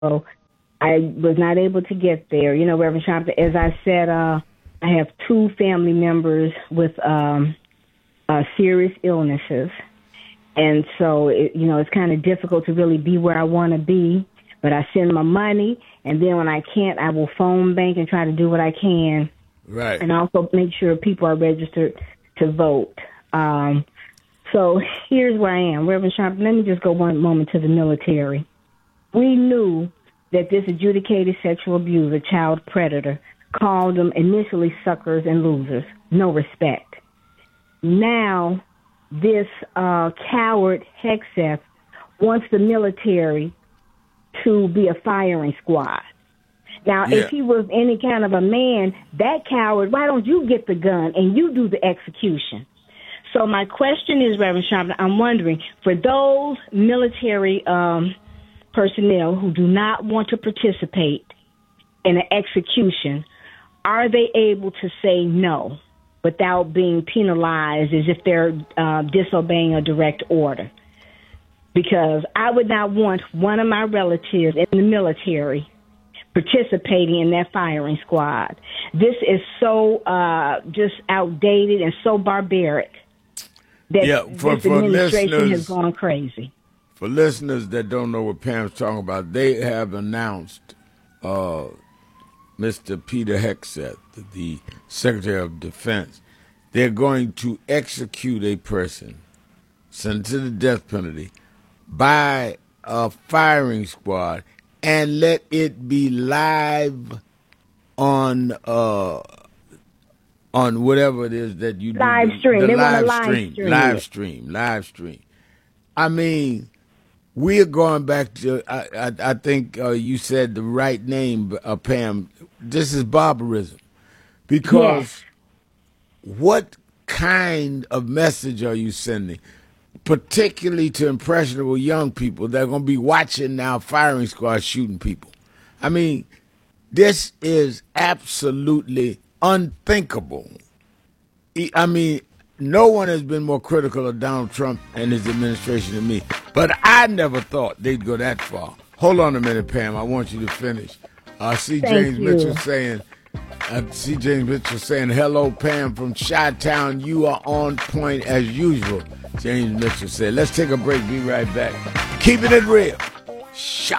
So I was not able to get there. You know, Reverend Shopton, as I said, I have two family members with serious illnesses. And so, it's kind of difficult to really be where I want to be. But I send my money, and then when I can't, I will phone bank and try to do what I can. Right. And also make sure people are registered to vote. So here's where I am. Reverend Sharp, let me just go one moment to the military. We knew that this adjudicated sexual abuser, child predator, called them initially suckers and losers. No respect. Now, this coward Hegseth wants the military to be a firing squad. Now, if he was any kind of a man, that coward, why don't you get the gun and you do the execution? So my question is, Reverend Sharpton, I'm wondering, for those military personnel who do not want to participate in an execution, are they able to say no without being penalized as if they're disobeying a direct order? Because I would not want one of my relatives in the military participating in that firing squad. This is so just outdated and so barbaric that this administration has gone crazy. For listeners that don't know what Pam's talking about, they have announced Mr. Peter Hegseth, the Secretary of Defense, they're going to execute a person sentenced to the death penalty by a firing squad and let it be live on whatever it is that you live do. Stream. They want to live stream. I mean, we are going back to, I think you said the right name, Pam. This is barbarism. Because what kind of message are you sending, particularly to impressionable young people that are going to be watching now firing squads shooting people? I mean, this is absolutely unthinkable. I mean, no one has been more critical of Donald Trump and his administration than me. But I never thought they'd go that far. Hold on a minute, Pam. I want you to finish. I see James Mitchell saying, hello, Pam from Chi-Town. You are on point as usual, James Mitchell said. Let's take a break. Be right back. Keeping it real. Shop.